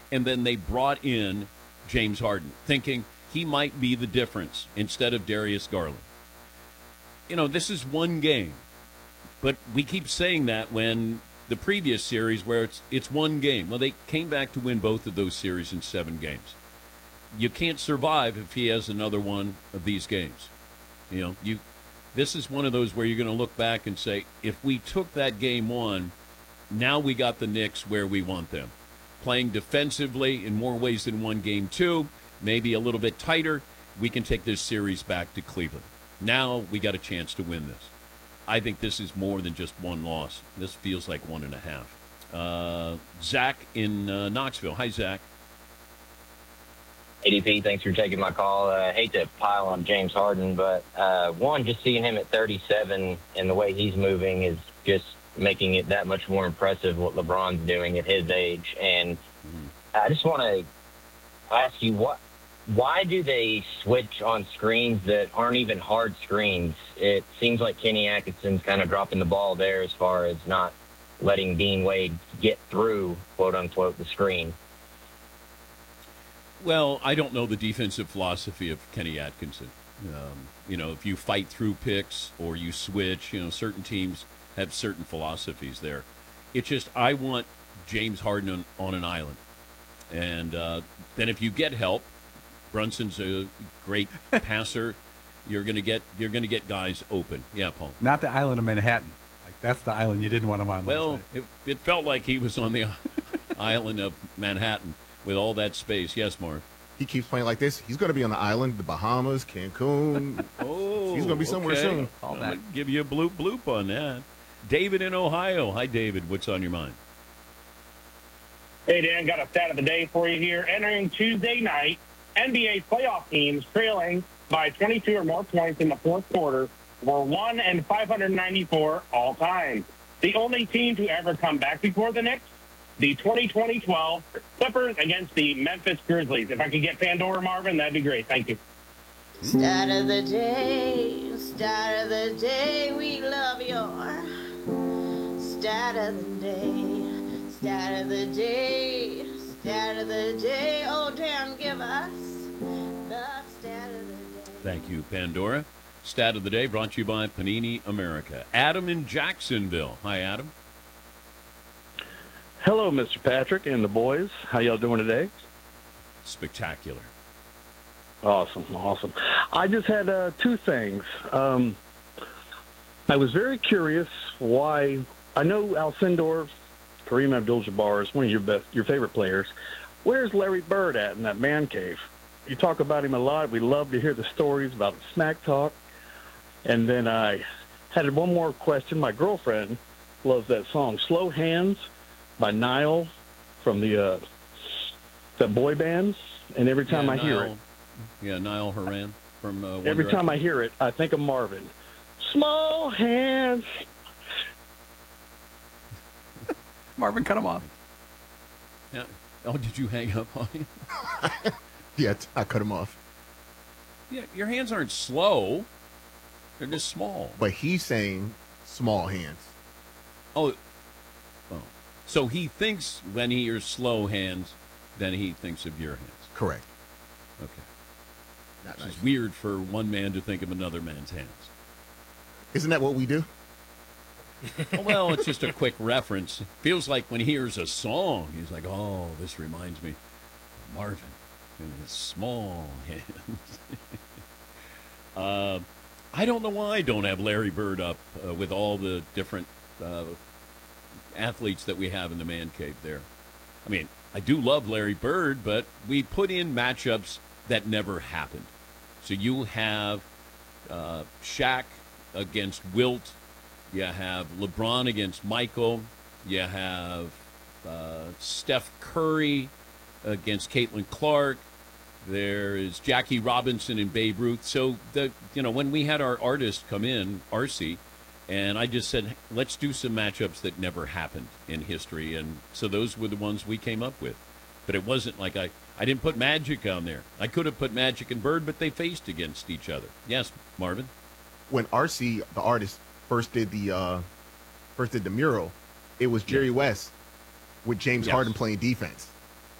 and then they brought in James Harden, thinking he might be the difference instead of Darius Garland. This is one game, but we keep saying that when the previous series where it's one game. Well, they came back to win both of those series in 7 games. You can't survive if he has another one of these games. This is one of those where you're going to look back and say, if we took that game 1, now we got the Knicks where we want them. Playing defensively in more ways than one game 2, maybe a little bit tighter, we can take this series back to Cleveland. Now we got a chance to win this. I think this is more than just one loss. This feels like 1.5. Zach in Knoxville. Hi, Zach. ADP, thanks for taking my call. I hate to pile on James Harden, but one, just seeing him at 37 and the way he's moving is just making it that much more impressive what LeBron's doing at his age. And I just want to ask you, why do they switch on screens that aren't even hard screens? It seems like Kenny Atkinson's kind of dropping the ball there as far as not letting Dean Wade get through, quote-unquote, the screen. Well, I don't know the defensive philosophy of Kenny Atkinson. If you fight through picks or you switch, certain teams have certain philosophies there. It's just I want James Harden on an island. And then if you get help, Brunson's a great passer. You're going to get guys open. Yeah, Paul. Not the island of Manhattan. Like that's the island you didn't want him on. Well, it felt like he was on the island of Manhattan with all that space. Yes, Mark. He keeps playing like this. He's going to be on the island, the Bahamas, Cancun. He's going to be somewhere soon. All that. Give you a bloop on that. David in Ohio. Hi, David. What's on your mind? Hey, Dan, got a stat of the day for you here. Entering Tuesday night, NBA playoff teams trailing by 22 or more points in the fourth quarter were 1-594 all time. The only team to ever come back before the Knicks, the 2012 Clippers against the Memphis Grizzlies. If I could get Pandora, Marvin, that'd be great. Thank you. Stat of the day, we love your stat of the day, stat of the day, stat of the day. Oh, Dan, give us the stat of the day. Thank you, Pandora. Stat of the day brought to you by Panini America. Adam in Jacksonville. Hi, Adam. Hello, Mr. Patrick and the boys. How y'all doing today? Spectacular. Awesome. I just had 2 things. I was very curious why. I know Alcindor, Kareem Abdul-Jabbar is one of your favorite players. Where's Larry Bird at in that man cave? You talk about him a lot. We love to hear the stories about the smack talk. And then I had one more question. My girlfriend loves that song, Slow Hands, by Niall from the boy bands, and every time I hear it, Niall Horan from every time I hear it, I think of Marvin. Small hands. Marvin, cut him off. Yeah. Oh, did you hang up on him? Yeah, I cut him off. Yeah, your hands aren't slow; they're just small. But he's saying small hands. Oh. So he thinks when he hears slow hands, then he thinks of your hands. Correct. Okay. It's weird for one man to think of another man's hands. Isn't that what we do? Well, it's just a quick reference. Feels like when he hears a song, he's like, oh, this reminds me of Marvin and his small hands. I don't know why I don't have Larry Bird up with all the different athletes that we have in the man cave there. I mean, I do love Larry Bird, but we put in matchups that never happened. So you have Shaq against Wilt. You have LeBron against Michael. You have Steph Curry against Caitlin Clark. There is Jackie Robinson and Babe Ruth. So, when we had our artist come in, RC, and I just said, let's do some matchups that never happened in history. And so those were the ones we came up with. But it wasn't like I didn't put Magic on there. I could have put Magic and Bird, but they faced against each other. Yes, Marvin? When RC, the artist, first did the mural, it was Jerry West with James Harden playing defense.